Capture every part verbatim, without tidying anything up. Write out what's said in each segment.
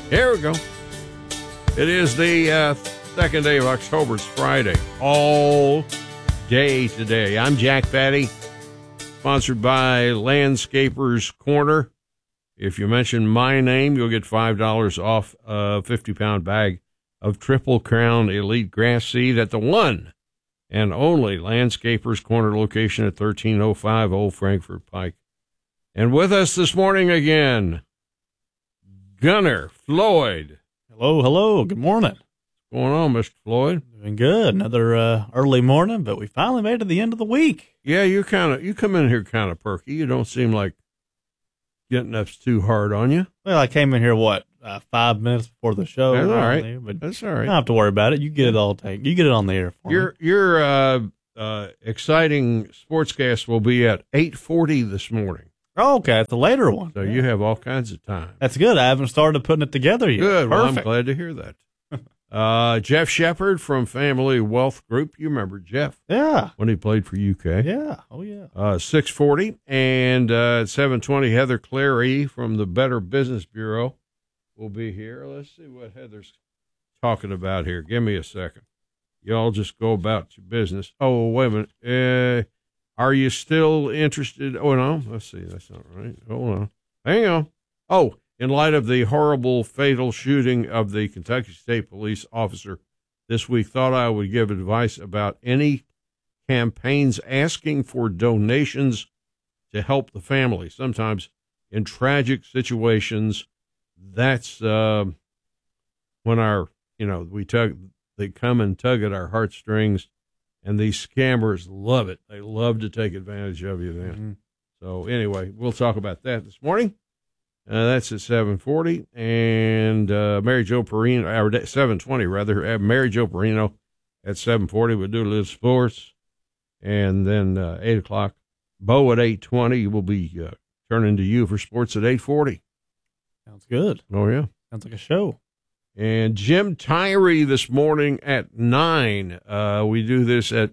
Here we go. It is the uh, second day of October. It's Friday. All day today. I'm Jack Fatty, sponsored by Landscapers Corner. If you mention my name, you'll get five dollars off a fifty-pound bag of Triple Crown Elite Grass Seed at the one and only Landscapers Corner location at thirteen oh five Old Frankfort Pike. And with us this morning again, Gunner Floyd. Hello, hello. Good morning. What's going on, Mister Floyd? Doing good. Another uh, early morning, but we finally made it to the end of the week. Yeah, you kind of you come in here kind of perky. You don't seem like getting up's too hard on you. Well, I came in here what uh, five minutes before the show. That's all right. There, but That's all you right. don't have to worry about it. You get it all taken. You get it on the air for Your me. your uh, uh, exciting sportscast will be at eight forty this morning. Oh, okay, it's a later one. So yeah. you have all kinds of time. That's good. I haven't started putting it together yet. Good. Well, I'm Perfect. glad to hear that. uh, Jeff Shepard from Family Wealth Group. You remember Jeff Yeah. when he played for U K. Yeah. Oh, yeah. Uh, six forty. And uh, at seven twenty, Heather Clary from the Better Business Bureau will be here. Let's see what Heather's talking about here. Give me a second. Y'all just go about your business. Oh, wait a minute. Uh, are you still interested? Oh, no. Let's see. That's not right. Hold on. Hang on. Oh, in light of the horrible, fatal shooting of the Kentucky State Police officer this week, thought I would give advice about any campaigns asking for donations to help the family. Sometimes in tragic situations, that's uh, when our, you know, we tug, they come and tug at our heartstrings, and these scammers love it. They love to take advantage of you then. Mm-hmm. So anyway, we'll talk about that this morning. Uh, that's at seven forty, and uh, Mary Jo Perino, or seven twenty rather, uh, Mary Jo Perino at seven forty. We'll do a little sports, and then uh, eight o'clock. Bo at eight twenty will be uh, turning to you for sports at eight forty. Sounds good. Oh, yeah. Sounds like a show. And Jim Tyree this morning at nine. Uh, we do this at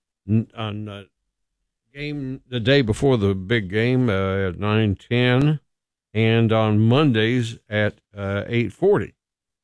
on uh, game the day before the big game uh, at nine ten, and on Mondays at uh, eight forty.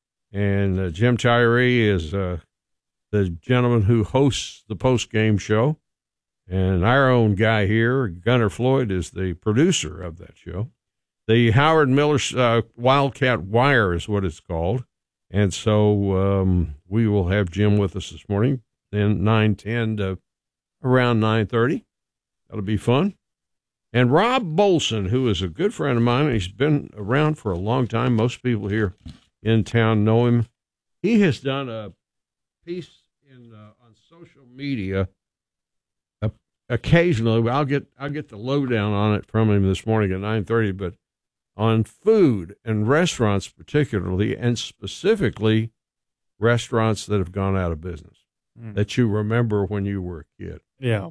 And uh, Jim Tyree is uh, the gentleman who hosts the post game show, and our own guy here, Gunner Floyd, is the producer of that show. The Howard Miller uh, Wildcat Wire is what it's called. And so um, we will have Jim with us this morning, then nine ten to around nine thirty. That'll be fun. And Rob Bolson, who is a good friend of mine, he's been around for a long time. Most people here in town know him. He has done a piece in uh, on social media. Uh, occasionally, I'll get I'll get the lowdown on it from him this morning at nine thirty, but on food and restaurants particularly, and specifically restaurants that have gone out of business mm. that you remember when you were a kid. Yeah.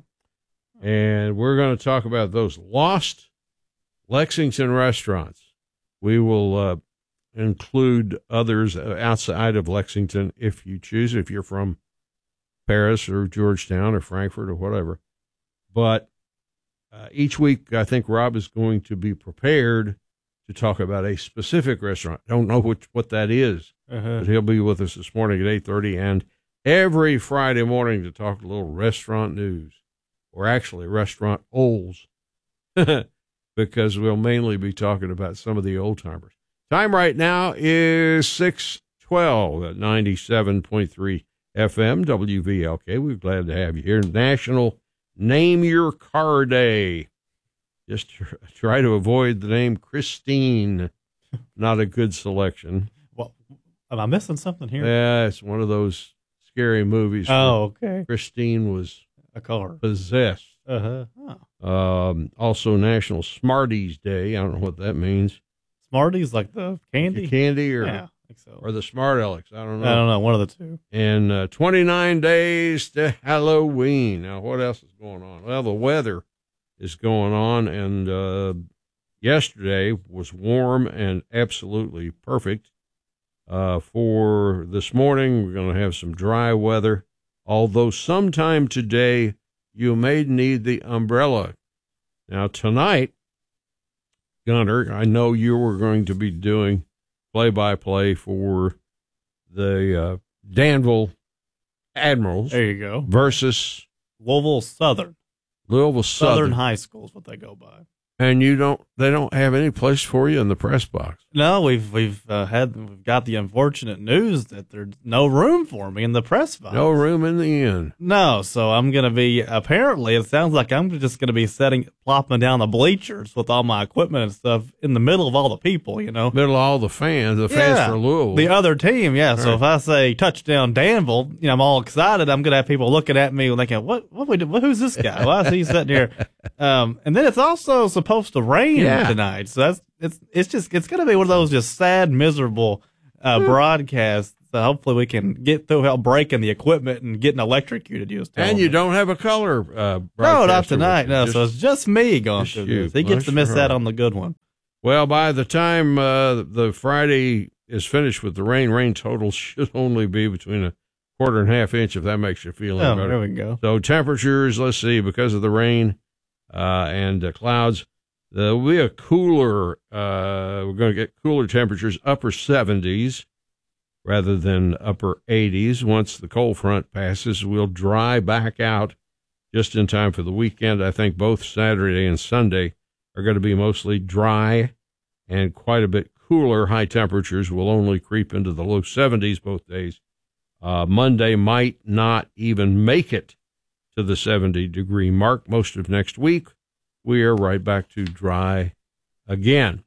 And we're going to talk about those lost Lexington restaurants. We will uh, include others outside of Lexington if you choose, if you're from Paris or Georgetown or Frankfurt or whatever. But uh, each week, I think Rob is going to be prepared to talk about a specific restaurant. Don't know which, what that is, uh-huh. but he'll be with us this morning at eight thirty and every Friday morning to talk a little restaurant news, or actually restaurant olds, because we'll mainly be talking about some of the old timers. Time right now is six twelve at ninety-seven point three F M W V L K. We're glad to have you here. National Name Your Car Day. Just try to avoid the name Christine. Not a good selection. Well, am I missing something here? Yeah, it's one of those scary movies. Oh, okay. Christine was a car possessed. Uh-huh. Oh. Um, also National Smarties Day. I don't know what that means. Smarties, like the candy? The candy or, yeah, I think so. or the Smart Alecks. I don't know. I don't know. One of the two. And uh, twenty-nine days to Halloween. Now, what else is going on? Well, the weather is going on, and uh, yesterday was warm and absolutely perfect. Uh, for this morning, we're going to have some dry weather, although sometime today you may need the umbrella. Now, tonight, Gunner, I know you were going to be doing play-by-play for the uh, Danville Admirals There you go. versus Louisville Southern. Louisville Southern Southern. High School is what they go by. And you don't, they don't have any place for you in the press box. No, we've we've uh, had we've got the unfortunate news that there's no room for me in the press box. No room in the inn. No, so I'm gonna be. Apparently, it sounds like I'm just gonna be setting, plopping down the bleachers with all my equipment and stuff in the middle of all the people. You know, Middle of all the fans, the fans Yeah, for Louisville. the other team. Yeah. So Right. if I say touchdown Danville, you know, I'm all excited. I'm gonna have people looking at me and thinking, "What? What we? do- What, who's this guy? Why is he sitting here?" Um, and then it's also supposed to rain Yeah. tonight, so that's it's it's just it's gonna be one of those just sad, miserable uh, broadcasts. So hopefully we can get through without breaking the equipment and getting electrocuted. You was telling and you me. don't have a color uh, No, not broadcaster tonight. with you. No, Just- so it's just me going just through you. this. He gets Bless to miss your out heart. on the good one. Well, by the time uh, the Friday is finished with the rain, rain total should only be between a quarter and half inch, if that makes you feel any Oh, better. there we go. So temperatures, let's see, because of the rain uh, and uh, clouds, there'll be a cooler, uh, we're going to get cooler temperatures, upper seventies rather than upper eighties. Once the cold front passes, we'll dry back out just in time for the weekend. I think both Saturday and Sunday are going to be mostly dry and quite a bit cooler. High temperatures will only creep into the low seventies both days. Uh, Monday might not even make it to the seventy degree mark. Most of next week, we are right back to dry again.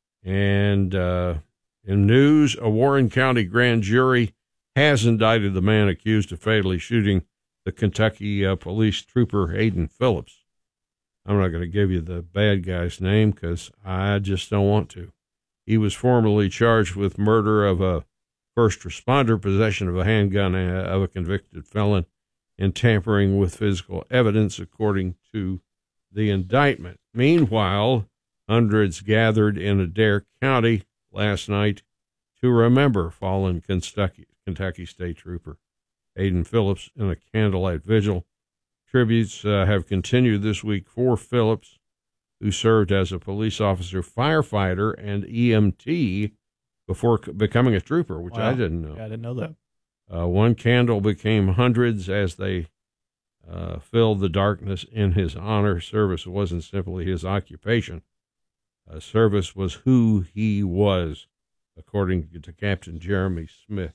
And uh, in news, a Warren County grand jury has indicted the man accused of fatally shooting the Kentucky uh, police trooper Hayden Phillips. I'm not going to give you the bad guy's name because I just don't want to. He was formally charged with murder of a first responder, possession of a handgun uh, of a convicted felon, and tampering with physical evidence, according to the indictment. Meanwhile, hundreds gathered in Adair County last night to remember fallen Kentucky, Kentucky State Trooper Hayden Phillips in a candlelight vigil. Tributes uh, have continued this week for Phillips, who served as a police officer, firefighter, and E M T before c- becoming a trooper, which I Wow. didn't know. Yeah, I didn't know that. Uh, one candle became hundreds as they uh, filled the darkness in his honor. Service wasn't simply his occupation. Uh, service was who he was, according to Captain Jeremy Smith.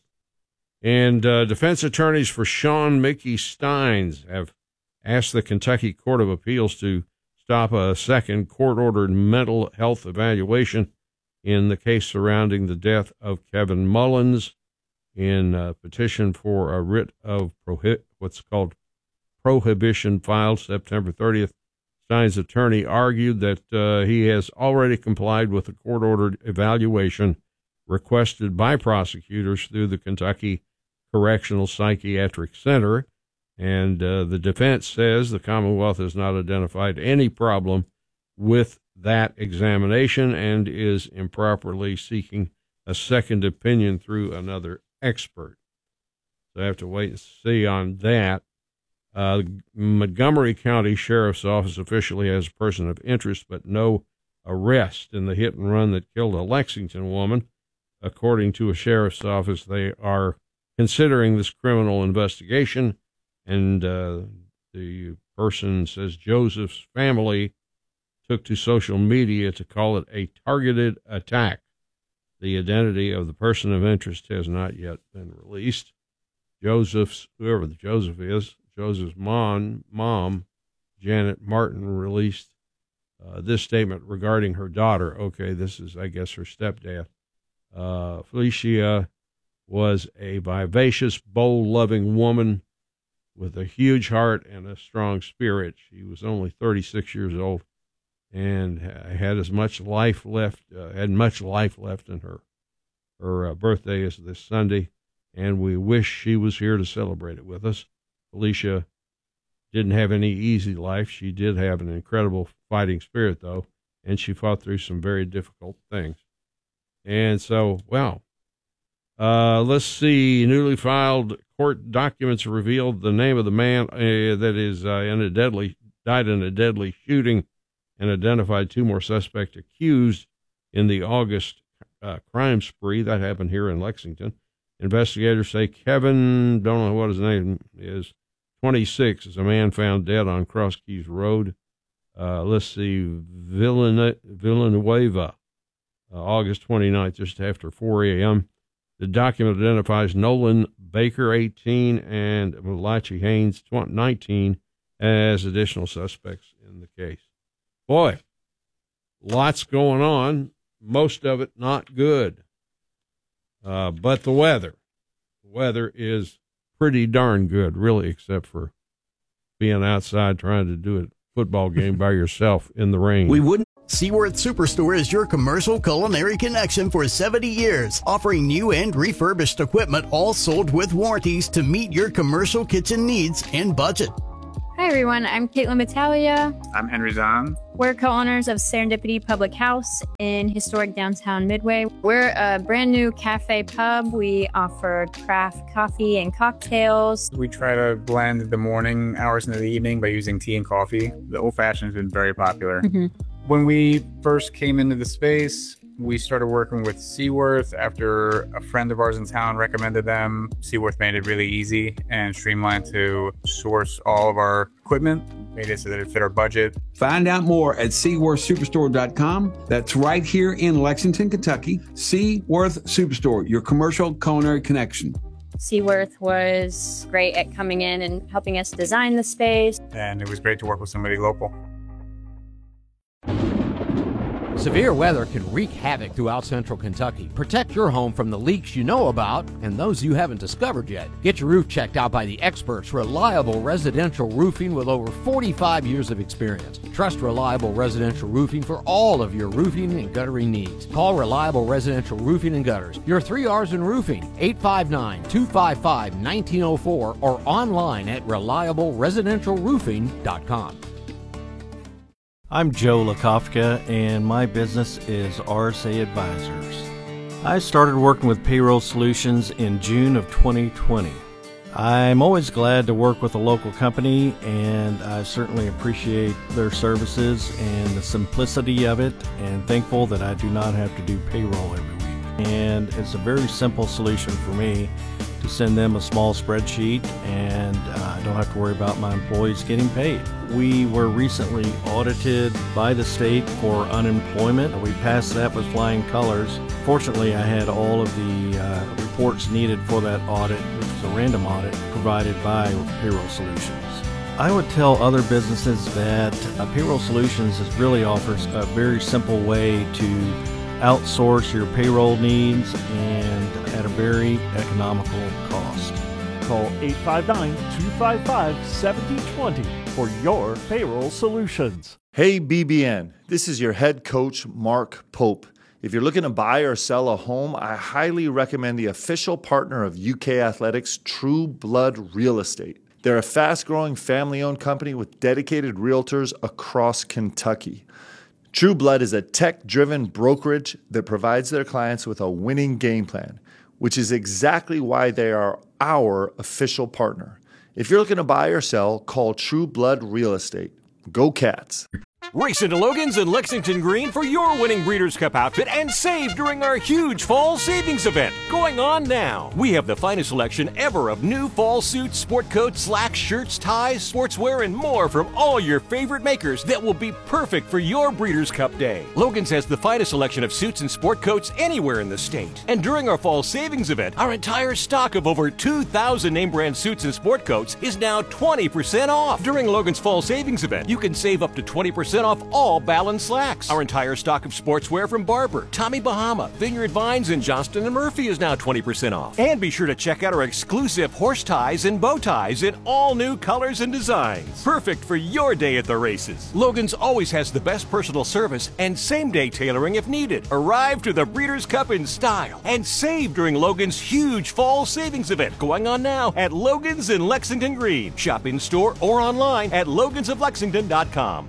And uh, defense attorneys for Sean Mickey Steins have asked the Kentucky Court of Appeals to stop a second court-ordered mental health evaluation in the case surrounding the death of Kevin Mullins. In a petition for a writ of prohi- what's called prohibition filed September thirtieth, Stein's attorney argued that uh, he has already complied with the court-ordered evaluation requested by prosecutors through the Kentucky Correctional Psychiatric Center, and uh, the defense says the Commonwealth has not identified any problem with that examination and is improperly seeking a second opinion through another expert. So I have to wait and see on that. Uh, Montgomery County Sheriff's Office officially has a person of interest, but no arrest in the hit and run that killed a Lexington woman. According to a sheriff's office, they are considering this criminal investigation, and uh, the person says Joseph's family took to social media to call it a targeted attack. The identity of the person of interest has not yet been released. Joseph's, whoever the Joseph is, Joseph's mom, mom Janet Martin, released uh, this statement regarding her daughter. Okay, this is, I guess, her stepdad. Uh, Felicia was a vivacious, bowl-loving woman with a huge heart and a strong spirit. She was only thirty-six years old and had as much life left, uh, had much life left in her. Her uh, birthday is this Sunday, and we wish she was here to celebrate it with us. Felicia didn't have any easy life. She did have an incredible fighting spirit, though, and she fought through some very difficult things. And so, well, uh, let's see. Newly filed court documents revealed the name of the man uh, that is uh, in a deadly died in a deadly shooting, and identified two more suspects accused in the August uh, crime spree that happened here in Lexington. Investigators say Kevin, don't know what his name is, twenty-six, is a man found dead on Cross Keys Road. Uh, let's see, Villana- Villanueva, uh, August twenty-ninth, just after four a.m. The document identifies Nolan Baker, eighteen, and Malachi Haynes, nineteen, as additional suspects in the case. Boy, lots going on, most of it not good. Uh, but the weather, the weather is pretty darn good, really, except for being outside trying to do a football game by yourself in the rain. We wouldn't. Seaworth Superstore is your commercial culinary connection for seventy years, offering new and refurbished equipment, all sold with warranties to meet your commercial kitchen needs and budget. Hi everyone, I'm Caitlin Battaglia. I'm Henry Zahn. We're co-owners of Serendipity Public House in historic downtown Midway. We're a brand new cafe pub. We offer craft coffee and cocktails. We try to blend the morning hours into the evening by using tea and coffee. The old fashioned has been very popular. Mm-hmm. When we first came into the space, we started working with Seaworth after a friend of ours in town recommended them. Seaworth made it really easy and streamlined to source all of our equipment, made it so that it fit our budget. Find out more at seaworth superstore dot com. That's right here in Lexington, Kentucky. Seaworth Superstore, your commercial culinary connection. Seaworth was great at coming in and helping us design the space. And it was great to work with somebody local. Severe weather can wreak havoc throughout central Kentucky. Protect your home from the leaks you know about and those you haven't discovered yet. Get your roof checked out by the experts, Reliable Residential Roofing, with over forty-five years of experience. Trust Reliable Residential Roofing for all of your roofing and guttering needs. Call Reliable Residential Roofing and Gutters. Your three R's in roofing, eight five nine, two five five, one nine zero four, or online at reliable residential roofing dot com. I'm Joe Lakofka, and my business is R S A Advisors. I started working with Payroll Solutions in June of twenty twenty. I'm always glad to work with a local company, and I certainly appreciate their services and the simplicity of it, and thankful that I do not have to do payroll every week. And it's a very simple solution for me to send them a small spreadsheet, and uh, I don't have to worry about my employees getting paid. We were recently audited by the state for unemployment. We passed that with flying colors. Fortunately, I had all of the uh, reports needed for that audit, which was a random audit provided by Payroll Solutions. I would tell other businesses that uh, Payroll Solutions is really offers a very simple way to outsource your payroll needs and at a very economical cost. Call eight five nine, two five five, seven zero two zero for your payroll solutions. Hey B B N, this is your head coach, Mark Pope. If you're looking to buy or sell a home, I highly recommend the official partner of U K Athletics, True Blood Real Estate. They're a fast-growing family-owned company with dedicated realtors across Kentucky. True Blood is a tech-driven brokerage that provides their clients with a winning game plan, which is exactly why they are our official partner. If you're looking to buy or sell, call True Blood Real Estate. Go Cats! Race into Logan's in Lexington Green for your winning Breeders' Cup outfit and save during our huge fall savings event going on now. We have the finest selection ever of new fall suits, sport coats, slacks, shirts, ties, sportswear, and more from all your favorite makers that will be perfect for your Breeders' Cup day. Logan's has the finest selection of suits and sport coats anywhere in the state. And during our fall savings event, our entire stock of over two thousand name brand suits and sport coats is now twenty percent off. During Logan's fall savings event, you can save up to twenty percent off all Ballon slacks. Our entire stock of sportswear from Barber, Tommy Bahama, Vineyard Vines, and Johnston and Murphy is now twenty percent off. And be sure to check out our exclusive horse ties and bow ties in all new colors and designs. Perfect for your day at the races. Logan's always has the best personal service and same-day tailoring if needed. Arrive to the Breeders' Cup in style and save during Logan's huge fall savings event going on now at Logan's in Lexington Green. Shop in store or online at logans of lexington dot com.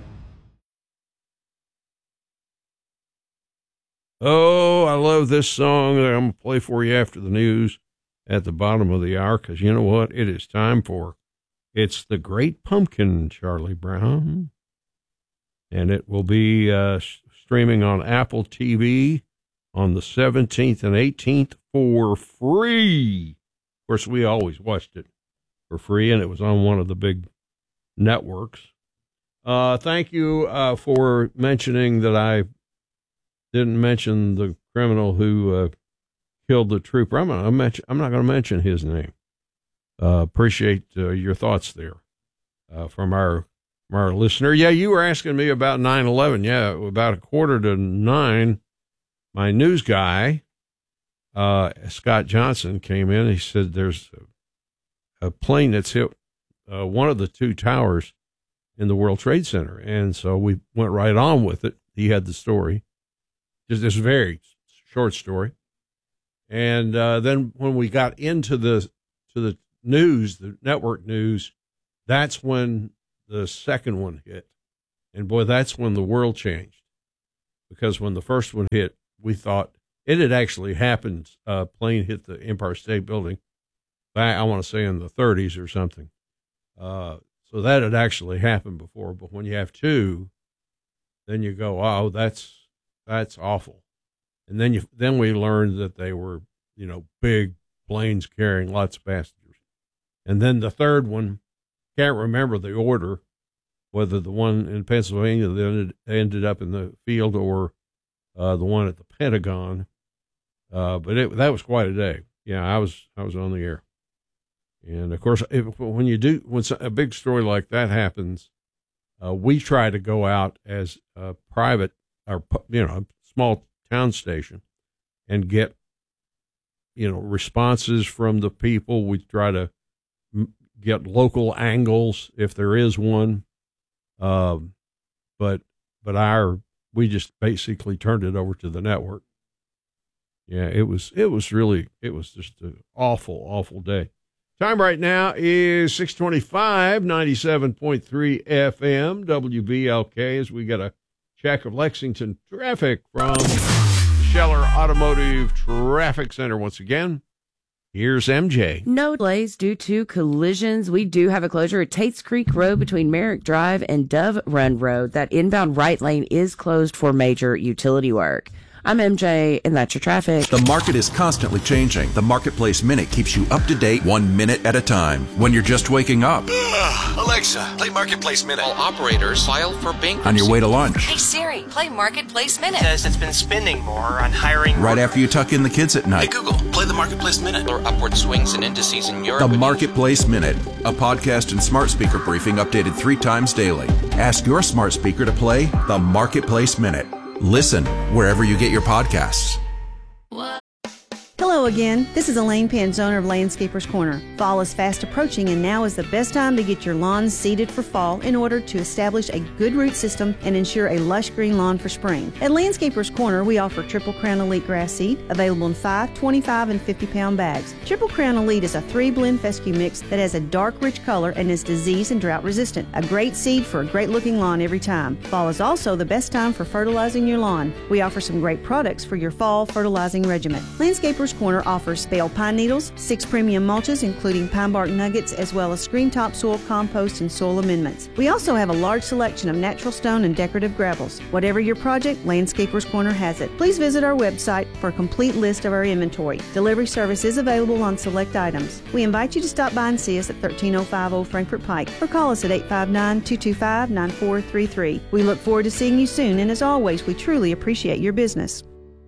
Oh, I love this song that I'm going to play for you after the news at the bottom of the hour, because you know what? It is time for It's the Great Pumpkin, Charlie Brown. And it will be uh, streaming on Apple T V on the seventeenth and eighteenth for free. Of course, we always watched it for free, and it was on one of the big networks. Uh, thank you uh, for mentioning that I didn't mention the criminal who uh, killed the trooper. I'm, gonna mention, I'm not going to mention his name. Uh, appreciate uh, your thoughts there uh, from our from our listener. Yeah, you were asking me about nine eleven. Yeah, about a quarter to nine, my news guy, uh, Scott Johnson, came in. He said there's a, a plane that's hit uh, one of the two towers in the World Trade Center. And so we went right on with it. He had the story, just this very short story. And uh, then when we got into the to the news, the network news, that's when the second one hit. And boy, that's when the world changed. Because when the first one hit, we thought it had actually happened. A uh, plane hit the Empire State Building back, I want to say in the thirties or something. Uh, so that had actually happened before. But when you have two, then you go, oh, that's that's awful. And then you then we learned that they were, you know, big planes carrying lots of passengers. And then the third one, can't remember the order, whether the one in Pennsylvania that ended, ended up in the field or uh, the one at the Pentagon. Uh, but it, that was quite a day. Yeah, I was I was on the air. And of course, if, when you do when a big story like that happens, uh, we try to go out as a private or you know a small town station and get you know responses from the people. We try to m- get local angles if there is one, um, but but our we just basically turned it over to the network. Yeah, it was it was really it was just an awful awful day. Time right now is six twenty-five, ninety-seven point three F M, W B L K, as we get a check of Lexington traffic from Scheller Automotive Traffic Center once again. Here's M J. No delays due to collisions. We do have a closure at Tates Creek Road between Merrick Drive and Dove Run Road. That inbound right lane is closed for major utility work. I'm M J, and that's your traffic. The market is constantly changing. The Marketplace Minute keeps you up to date one minute at a time. When you're just waking up. Ugh, Alexa, play Marketplace Minute. All operators file for bankruptcy. On your way to lunch. Hey Siri, play Marketplace Minute. Says it's been spending more on hiring. Right after you tuck in the kids at night. Hey Google, play the Marketplace Minute. Or upward swings and indices in Europe. The Marketplace Minute, a podcast and smart speaker briefing updated three times daily. Ask your smart speaker to play the Marketplace Minute. Listen wherever you get your podcasts. Hello again. This is Elaine Pence, owner of Landscapers Corner. Fall is fast approaching, and now is the best time to get your lawns seeded for fall in order to establish a good root system and ensure a lush green lawn for spring. At Landscapers Corner, we offer Triple Crown Elite grass seed, available in five, twenty-five, and fifty pound bags. Triple Crown Elite is a three-blend fescue mix that has a dark, rich color and is disease and drought resistant. A great seed for a great-looking lawn every time. Fall is also the best time for fertilizing your lawn. We offer some great products for your fall fertilizing regimen. Landscapers Corner offers bale pine needles, six premium mulches including pine bark nuggets, as well as screen top soil compost and soil amendments. We also have a large selection of natural stone and decorative gravels. Whatever your project, Landscapers Corner has it. Please visit our website for a complete list of our inventory. Delivery service is available on select items. We invite you to stop by and see us at thirteen oh five Old Frankfort Pike or call us at eight five nine, two two five, nine four three three. We look forward to seeing you soon, and as always, we truly appreciate your business.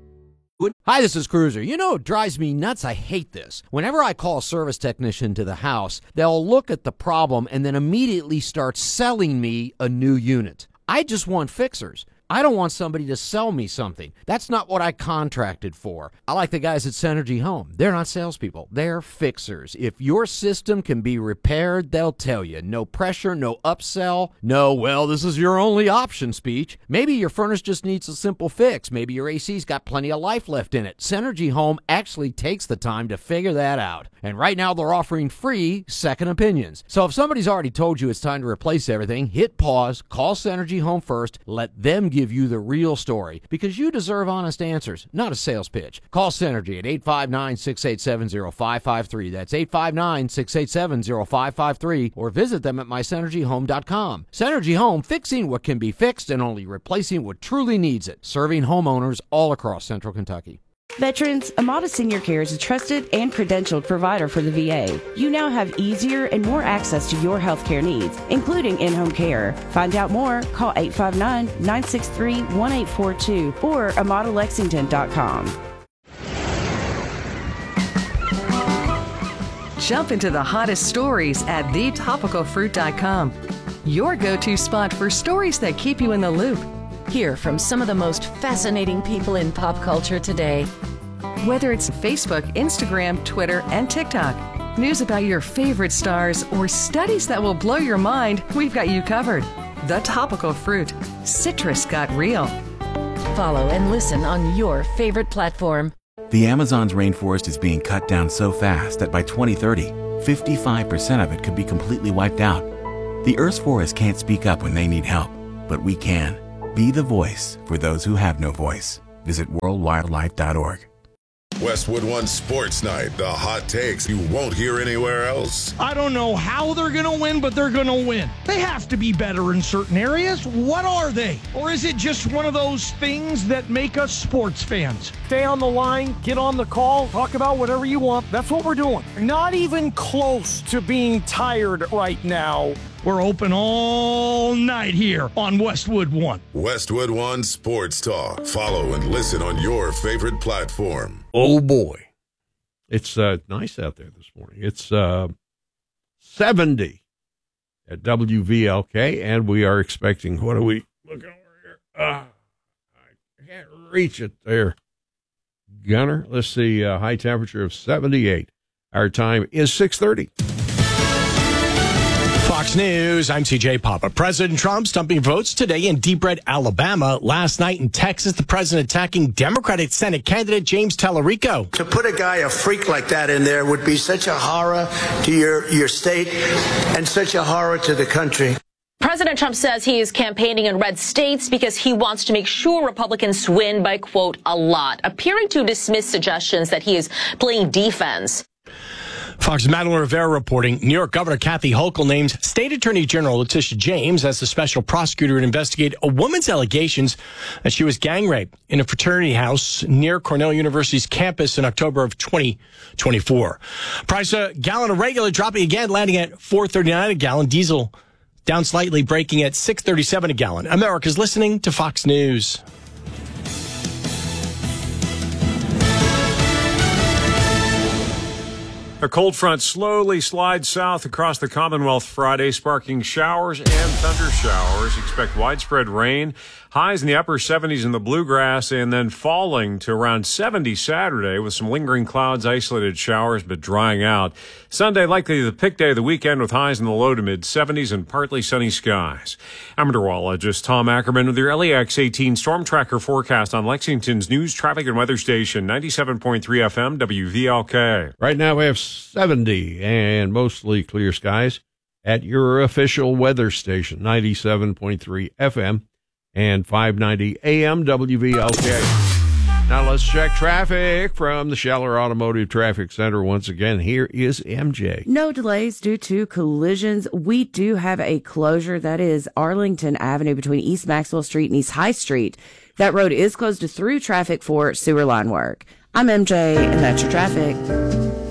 Hi, this is Cruiser. You know, it drives me nuts. I hate this. Whenever I call a service technician to the house, they'll look at the problem and then immediately start selling me a new unit. I just want fixers. I don't want somebody to sell me something. That's not what I contracted for. I like the guys at Synergy Home. They're not salespeople. They're fixers. If your system can be repaired, they'll tell you. No pressure, no upsell, no, well, this is your only option speech. Maybe your furnace just needs a simple fix. Maybe your A C's got plenty of life left in it. Synergy Home actually takes the time to figure that out. And right now they're offering free second opinions. So if somebody's already told you it's time to replace everything, hit pause, call Synergy Home first, let them give you the real story, because you deserve honest answers, not a sales pitch. Call Synergy at eight five nine, six eight seven, zero five five three. That's eight five nine, six eight seven, zero five five three, or visit them at my synergy home dot com. Synergy Home, fixing what can be fixed and only replacing what truly needs it. Serving homeowners all across Central Kentucky. Veterans, Amada Senior Care is a trusted and credentialed provider for the V A. You now have easier and more access to your healthcare needs, including in-home care. Find out more, call eight five nine, nine six three, one eight four two or amada lexington dot com. Jump into the hottest stories at the topical fruit dot com. Your go-to spot for stories that keep you in the loop. Hear from some of the most fascinating people in pop culture today. Whether it's Facebook, Instagram, Twitter, and TikTok, news about your favorite stars, or studies that will blow your mind, we've got you covered. The Topical Fruit. Citrus got real. Follow and listen on your favorite platform. The Amazon's rainforest is being cut down so fast that by twenty thirty, fifty-five percent of it could be completely wiped out. The Earth's forests can't speak up when they need help, but we can. Be the voice for those who have no voice. Visit world wildlife dot org. Westwood One Sports Night, the hot takes you won't hear anywhere else. I don't know how they're going to win, but they're going to win. They have to be better in certain areas. What are they? Or is it just one of those things that make us sports fans? Stay on the line, get on the call, talk about whatever you want. That's what we're doing. Not even close to being tired right now. We're open all night here on Westwood One. Westwood One Sports Talk. Follow and listen on your favorite platform. Oh, boy. It's uh, nice out there this morning. It's uh, seventy at W V L K, and we are expecting, what are we looking over here? Uh, I can't reach it there. Gunner, let's see, uh, high temperature of seventy-eight. Our time is six thirty. Fox News, I'm C J Papa. President Trump stumping votes today in Deep Red, Alabama. Last night in Texas, the president attacking Democratic Senate candidate James Tallarico. To put a guy, a freak like that in there would be such a horror to your, your state and such a horror to the country. President Trump says he is campaigning in red states because he wants to make sure Republicans win by, quote, a lot, appearing to dismiss suggestions that he is playing defense. Fox's Madeline Rivera reporting New York Governor Kathy Hochul named State Attorney General Letitia James as the special prosecutor to investigate a woman's allegations that she was gang raped in a fraternity house near Cornell University's campus in October of twenty twenty-four. Price a gallon of regular dropping again, landing at four thirty-nine a gallon. Diesel down slightly, breaking at six thirty-seven a gallon. America's listening to Fox News. A cold front slowly slides south across the Commonwealth Friday, sparking showers and thunder showers. Expect widespread rain, highs in the upper seventies in the bluegrass, and then falling to around seventy Saturday with some lingering clouds, isolated showers, but drying out. Sunday, likely the pick day of the weekend with highs in the low to mid seventies and partly sunny skies. I'm meteorologist Tom Ackerman with your L E X eighteen Storm Tracker forecast on Lexington's news, traffic, and weather station, ninety-seven point three F M, W V L K. Right now we have seventy and mostly clear skies at your official weather station, ninety-seven point three F M and five ninety A M W V L K. Now let's check traffic from the Schaller Automotive Traffic Center. Once again, here is M J. No delays due to collisions. We do have a closure. That is Arlington Avenue between East Maxwell Street and East High Street. That road is closed to through traffic for sewer line work. I'm M J, and that's your traffic.